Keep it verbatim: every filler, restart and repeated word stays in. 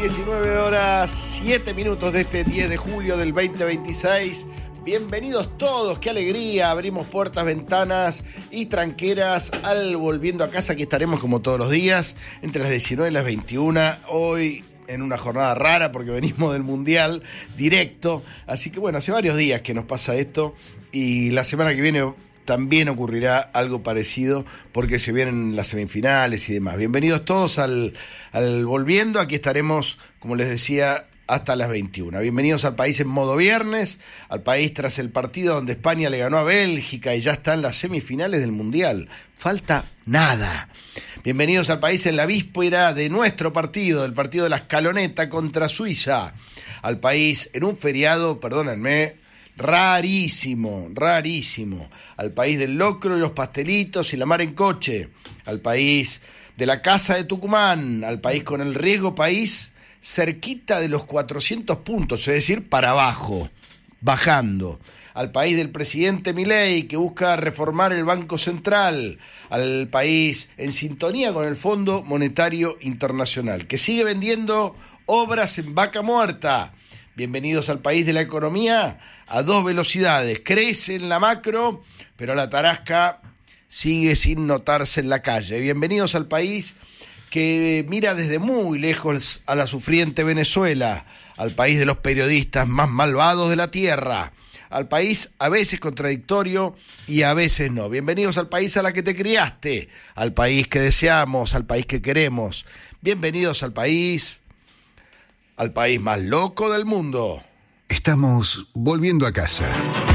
diecinueve horas, siete minutos de este diez de julio del veinte veintiséis. Bienvenidos todos, qué alegría. Abrimos puertas, ventanas y tranqueras al Volviendo a Casa. Aquí estaremos como todos los días, entre las diecinueve y las veintiuna. Hoy en una jornada rara porque venimos del Mundial directo. Así que bueno, hace varios días que nos pasa esto y la semana que viene también ocurrirá algo parecido porque se vienen las semifinales y demás. Bienvenidos todos al, al Volviendo. Aquí estaremos, como les decía, hasta las veintiuna. Bienvenidos al país en modo viernes, al país tras el partido donde España le ganó a Bélgica y ya están las semifinales del Mundial. Falta nada. Bienvenidos al país en la víspera de nuestro partido, del partido de la Escaloneta contra Suiza. Al país en un feriado, perdónenme, rarísimo, rarísimo. Al país del locro y los pastelitos y la mar en coche. Al país de la casa de Tucumán. Al país con el riesgo país cerquita de los cuatrocientos puntos, es decir, para abajo, bajando. Al país del presidente Milei, que busca reformar el Banco Central. Al país en sintonía con el Fondo Monetario Internacional, que sigue vendiendo obras en vaca muerta. Bienvenidos al país de la economía a dos velocidades. Crece en la macro, pero la tarasca sigue sin notarse en la calle. Bienvenidos al país que mira desde muy lejos a la sufriente Venezuela, al país de los periodistas más malvados de la tierra, al país a veces contradictorio y a veces no. Bienvenidos al país a la que te criaste, al país que deseamos, al país que queremos. Bienvenidos al país, al país más loco del mundo. Estamos volviendo a casa.